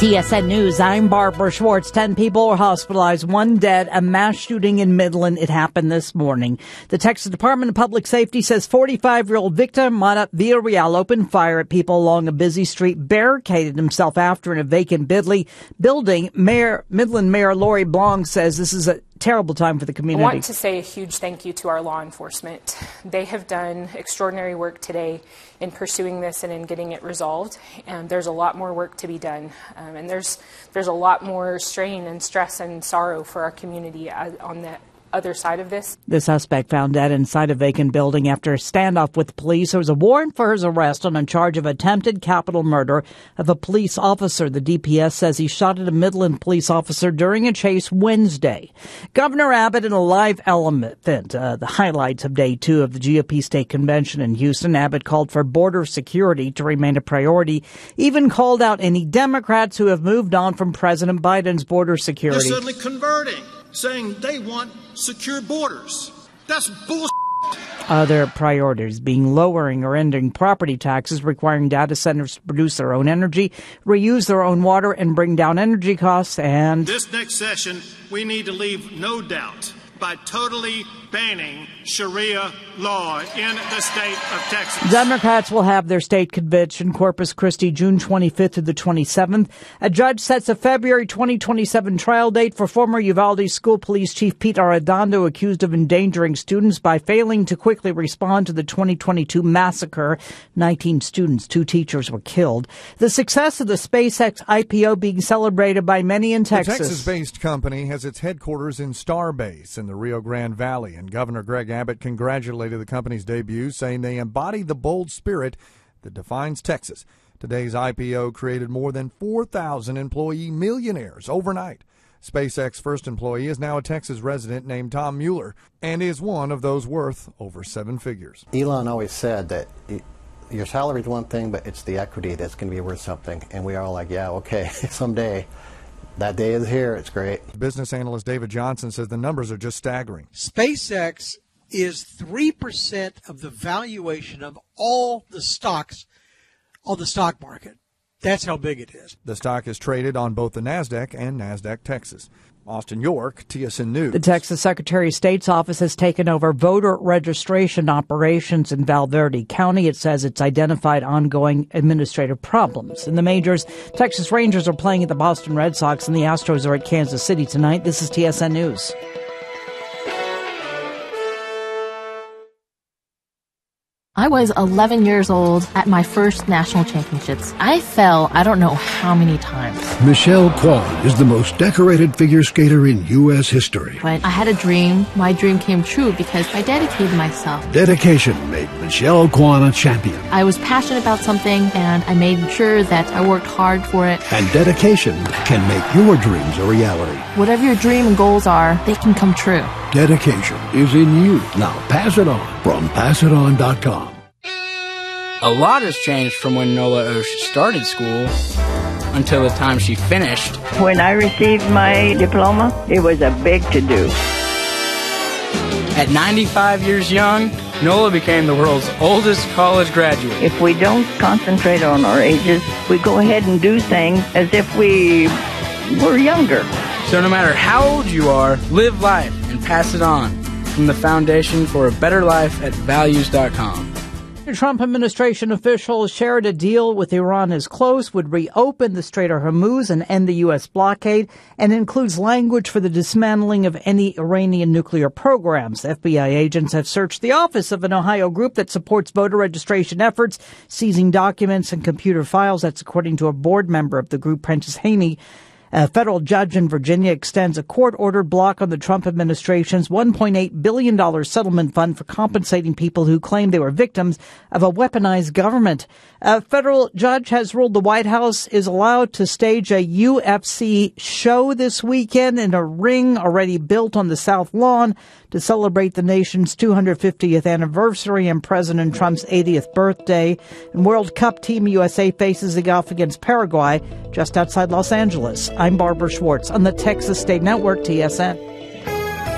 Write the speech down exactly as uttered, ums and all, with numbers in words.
T S N News, I'm Barbara Schwartz. Ten people are hospitalized, one dead, a mass shooting in Midland. It happened this morning. The Texas Department of Public Safety says forty-five-year-old Victor Mata Villarreal opened fire at people along a busy street, barricaded himself after in a vacant Bidley building. Mayor, Midland Mayor Lori Blanc says this is a terrible time for the community. I want to say a huge thank you to our law enforcement. They have done extraordinary work today in pursuing this and in getting it resolved. And there's a lot more work to be done. Um, and there's there's a lot more strain and stress and sorrow for our community uh, on the other side of this. The suspect found dead inside a vacant building after a standoff with police. There was a warrant for his arrest on a charge of attempted capital murder of a police officer. The D P S says he shot at a Midland police officer during a chase Wednesday. Governor Abbott in a live element, uh, the highlights of day two of the G O P state convention in Houston. Abbott called for border security to remain a priority, even called out any Democrats who have moved on from President Biden's border security. They're suddenly converting, saying they want secure borders. That's bullshit. Other priorities being lowering or ending property taxes, requiring data centers to produce their own energy, reuse their own water, and bring down energy costs. And this next session, we need to leave no doubt by totally banning Sharia law in the state of Texas. Democrats will have their state convention, Corpus Christi, June twenty-fifth to the twenty-seventh. A judge sets a February twenty twenty-seven trial date for former Uvalde School Police Chief Pete Arredondo, accused of endangering students by failing to quickly respond to the twenty twenty-two massacre. nineteen students, two teachers were killed. The success of the SpaceX I P O being celebrated by many in Texas. The Texas-based company has its headquarters in Starbase in the Rio Grande Valley, and Governor Greg Abbott congratulated the company's debut, saying they embody the bold spirit that defines Texas. Today's I P O created more than four thousand employee millionaires overnight. SpaceX first employee is now a Texas resident named Tom Mueller and is one of those worth over seven figures. Elon always said that your salary is one thing, but it's the equity that's going to be worth something. And we are all like, yeah, okay, someday. That day is here. It's great. Business analyst David Johnson says the numbers are just staggering. SpaceX is three percent of the valuation of all the stocks on the stock market. That's how big it is. The stock is traded on both the NASDAQ and NASDAQ Texas. Austin York, T S N News. The Texas Secretary of State's office has taken over voter registration operations in Val Verde County. It says it's identified ongoing administrative problems. In the majors, Texas Rangers are playing at the Boston Red Sox and the Astros are at Kansas City tonight. This is T S N News. I was eleven years old at my first national championships. I fell I don't know how many times. Michelle Kwan is the most decorated figure skater in U S history. But I had a dream. My dream came true because I dedicated myself. Dedication made Michelle Kwan a champion. I was passionate about something and I made sure that I worked hard for it. And dedication can make your dreams a reality. Whatever your dream and goals are, they can come true. Dedication is in you. Now pass it on from pass it on dot com. A lot has changed from when Nola Osh started school until the time she finished. When I received my diploma, it was a big to-do. At ninety-five years young, Nola became the world's oldest college graduate. If we don't concentrate on our ages, we go ahead and do things as if we were younger. So no matter how old you are, live life and pass it on. From the Foundation for a Better Life at values dot com. The Trump administration officials shared a deal with Iran is close, would reopen the Strait of Hormuz and end the U S blockade, and includes language for the dismantling of any Iranian nuclear programs. F B I agents have searched the office of an Ohio group that supports voter registration efforts, seizing documents and computer files. That's according to a board member of the group, Prentice Haney. A federal judge in Virginia extends a court-ordered block on the Trump administration's one point eight billion dollars settlement fund for compensating people who claim they were victims of a weaponized government. A federal judge has ruled the White House is allowed to stage a U F C show this weekend in a ring already built on the South Lawn to celebrate the nation's two hundred fiftieth anniversary and President Trump's eightieth birthday. And World Cup Team U S A faces the Gulf against Paraguay just outside Los Angeles. I'm Barbara Schwartz on the Texas State Network, T S N.